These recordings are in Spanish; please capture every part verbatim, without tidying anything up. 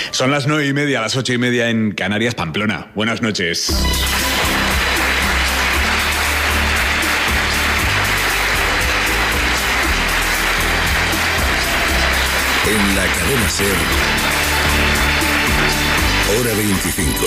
Son las nueve y media, las ocho y media en Canarias, Pamplona. Buenas noches. En la cadena SER, hora veinticinco,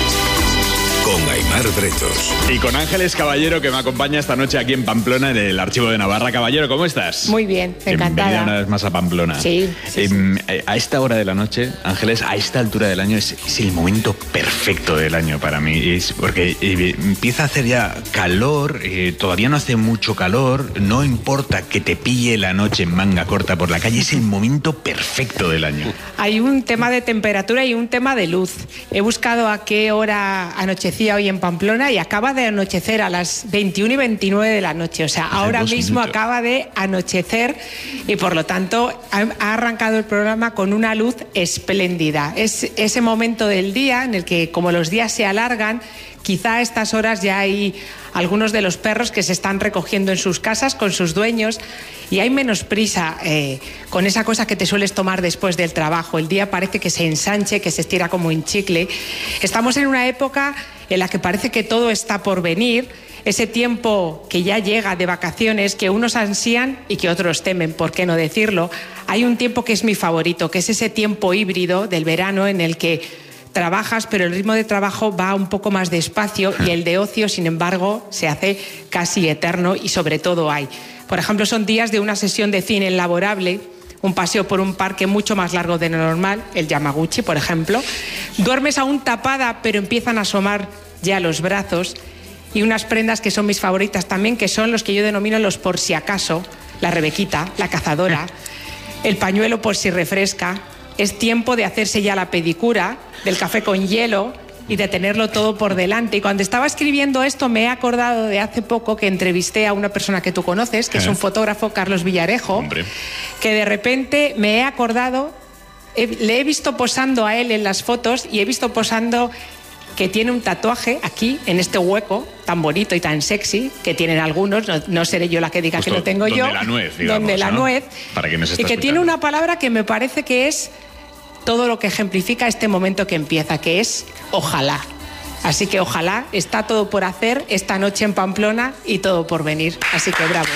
con Aimar Bretos. Y con Ángeles Caballero, que me acompaña esta noche aquí en Pamplona, en el Archivo de Navarra. Caballero, ¿cómo estás? Muy bien, encantada. Bienvenida una vez más a Pamplona. Sí, sí, eh, sí. A esta hora de la noche, Ángeles, a esta altura del año, es, es el momento perfecto del año para mí. Es porque eh, empieza a hacer ya calor, eh, todavía no hace mucho calor, no importa que te pille la noche en manga corta por la calle, es el momento perfecto del año. Hay un tema de temperatura y un tema de luz. He buscado a qué hora anochecía hoy en Pamplona y acaba de anochecer a las veintiuna y veintinueve de la noche. O sea, Hace ahora dos mismo minutos. acaba de anochecer y por lo tanto ha, ha arrancado el programa con una luz espléndida. Es ese momento del día en el que, como los días se alargan, quizá a estas horas ya hay algunos de los perros que se están recogiendo en sus casas con sus dueños y hay menos prisa eh, con esa cosa que te sueles tomar después del trabajo. El día parece que se ensanche, que se estira como un chicle. Estamos en una época en la que parece que todo está por venir, ese tiempo que ya llega de vacaciones, que unos ansían y que otros temen, ¿por qué no decirlo? Hay un tiempo que es mi favorito, que es ese tiempo híbrido del verano en el que trabajas, pero el ritmo de trabajo va un poco más despacio y el de ocio, sin embargo, se hace casi eterno y sobre todo hay. Por ejemplo, son días de una sesión de cine laborable, un paseo por un parque mucho más largo de lo normal, el Yamaguchi, por ejemplo. Duermes aún tapada, pero empiezan a asomar ya los brazos y unas prendas que son mis favoritas también, que son los que yo denomino los por si acaso, la rebequita, la cazadora, el pañuelo por si refresca. Es tiempo de hacerse ya la pedicura, del café con hielo y de tenerlo todo por delante. Y cuando estaba escribiendo esto me he acordado de hace poco que entrevisté a una persona que tú conoces, que ¿Eh? es un fotógrafo, Carlos Villarejo, Hombre. que de repente me he acordado, he, le he visto posando a él en las fotos y he visto posando que tiene un tatuaje aquí, en este hueco tan bonito y tan sexy, que tienen algunos, no, no seré yo la que diga Justo que lo tengo donde yo. Donde la nuez, digamos, Donde la ¿no? nuez. Para quien nos está y que escuchando. tiene una palabra que me parece que es todo lo que ejemplifica este momento que empieza, que es ojalá. Así que ojalá, está todo por hacer esta noche en Pamplona y todo por venir. Así que bravo.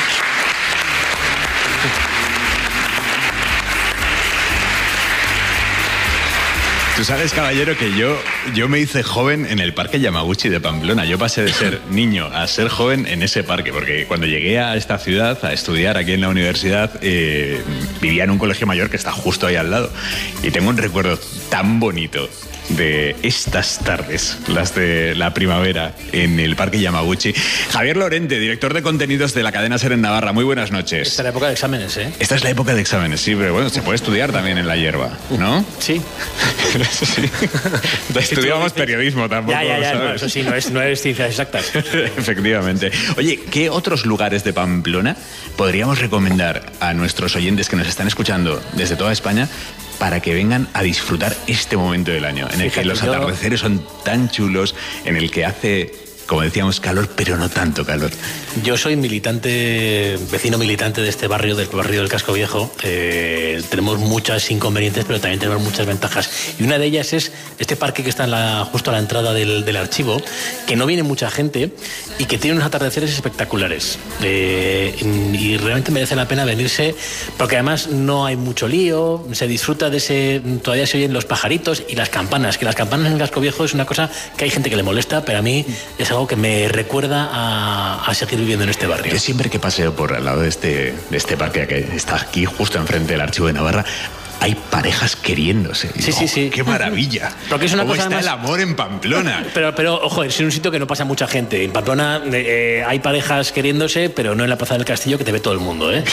Tú sabes, caballero, que yo, yo me hice joven en el Parque Yamaguchi de Pamplona. Yo pasé de ser niño a ser joven en ese parque, porque cuando llegué a esta ciudad a estudiar aquí en la universidad, eh, vivía en un colegio mayor que está justo ahí al lado. Y tengo un recuerdo tan bonito de estas tardes, las de la primavera, en el Parque Yamaguchi. Javier Lorente, director de contenidos de la cadena SER en Navarra. Muy buenas noches. Esta es la época de exámenes, ¿eh? Esta es la época de exámenes, sí, pero bueno, se puede estudiar también en la hierba, ¿no? Sí. Sí. Estudiamos periodismo tampoco. Ya, ya, ya, ¿sabes? no, eso sí, no es, no es ciencias exactas. Efectivamente. Oye, ¿qué otros lugares de Pamplona podríamos recomendar a nuestros oyentes que nos están escuchando desde toda España para que vengan a disfrutar este momento del año, en el Fíjate, que los yo... atardeceres son tan chulos, en el que hace, como decíamos, calor, pero no tanto calor? Yo soy militante, vecino militante de este barrio, del barrio del Casco Viejo. Eh, tenemos muchos inconvenientes, pero también tenemos muchas ventajas. Y una de ellas es este parque que está en la, justo a la entrada del, del archivo, que no viene mucha gente y que tiene unos atardeceres espectaculares. Eh, y realmente merece la pena venirse, porque además no hay mucho lío, se disfruta de ese... Todavía se oyen los pajaritos y las campanas, que las campanas en el Casco Viejo es una cosa que hay gente que le molesta, pero a mí es algo que me recuerda a, a seguir viviendo en este barrio. Yo siempre que paseo por al lado de este, de este parque que está aquí justo enfrente del Archivo de Navarra, hay parejas queriéndose. Sí, sí, sí. ¡Qué maravilla! Porque es una ¿Cómo cosa está además... el amor en Pamplona? Pero, pero ojo, es un sitio que no pasa mucha gente. En Pamplona eh, hay parejas queriéndose, pero no en la Plaza del Castillo, que te ve todo el mundo, ¿eh?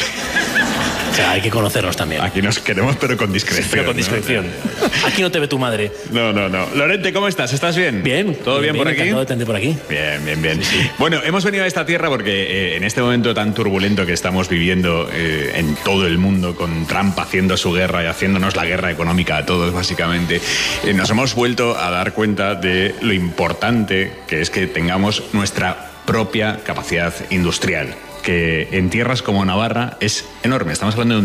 O sea, hay que conocernos también. Aquí nos queremos, pero con discreción. Pero con discreción. ¿No? Aquí no te ve tu madre. No, no, no. Lorente, ¿cómo estás? ¿Estás bien? Bien. ¿Todo bien, bien por aquí? Encantado de tenerte por aquí. Bien, bien, bien. Sí, sí. Bueno, hemos venido a esta tierra porque eh, en este momento tan turbulento que estamos viviendo eh, en todo el mundo, con Trump haciendo su guerra y haciéndonos la guerra económica a todos, básicamente, eh, nos hemos vuelto a dar cuenta de lo importante que es que tengamos nuestra propia capacidad industrial, que en tierras como Navarra es enorme. Estamos hablando de un